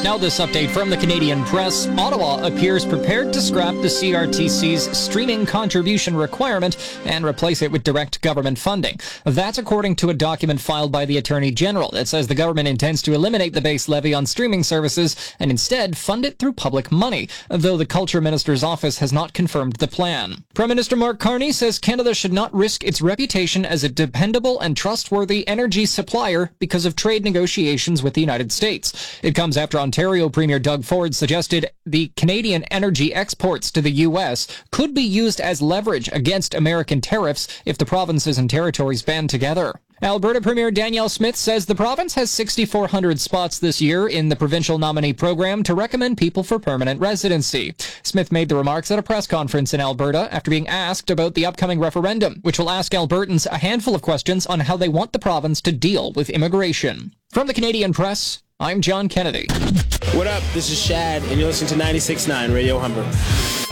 Now this update from the Canadian Press. Ottawa appears prepared to scrap the CRTC's streaming contribution requirement and replace it with direct government funding. That's according to a document filed by the Attorney General that says the government intends to eliminate the base levy on streaming services and instead fund it through public money, though the Culture Minister's office has not confirmed the plan. Prime Minister Mark Carney says Canada should not risk its reputation as a dependable and trustworthy energy supplier because of trade negotiations with the United States. It comes after Ontario Premier Doug Ford suggested the Canadian energy exports to the U.S. could be used as leverage against American tariffs if the provinces and territories band together. Alberta Premier Danielle Smith says the province has 6,400 spots this year in the provincial nominee program to recommend people for permanent residency. Smith made the remarks at a press conference in Alberta after being asked about the upcoming referendum, which will ask Albertans a handful of questions on how they want the province to deal with immigration. From the Canadian Press, I'm John Kennedy. What up? This is Shad, and you're listening to 96.9 Radio Humber.